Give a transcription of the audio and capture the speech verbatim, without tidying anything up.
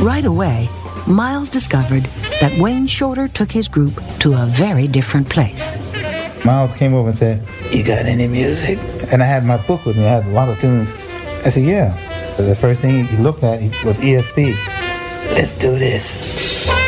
Right away, Miles discovered that Wayne Shorter took his group to a very different place. Miles came over and said, "You got any music?" And I had my book with me. I had a lot of tunes. I said, "Yeah." So the first thing he looked at was E S P. "Let's do this."